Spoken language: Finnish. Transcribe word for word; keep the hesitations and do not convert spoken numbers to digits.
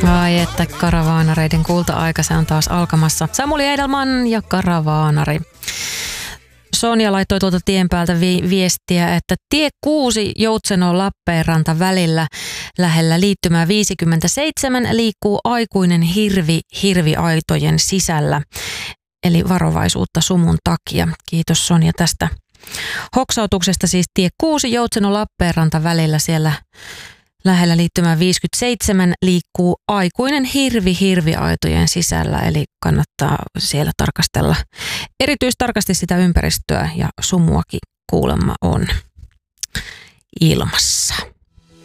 Ai että karavaanareiden kulta-aika, se on taas alkamassa. Samuli Edelman ja karavaanari. Sonja laittoi tuolta tien päältä vi- viestiä, että tie kuusi Joutseno-Lappeenranta välillä lähellä liittymää viisikymmentäseitsemän liikkuu aikuinen hirvi hirviaitojen sisällä. Eli varovaisuutta sumun takia. Kiitos Sonja tästä hoksautuksesta. Siis tie kuusi Joutseno-Lappeenranta välillä siellä lähellä liittymää viisikymmentäseitsemän liikkuu aikuinen hirvi hirviaitojen sisällä, eli kannattaa siellä tarkastella erityistarkasti sitä ympäristöä ja sumuakin kuulemma on ilmassa.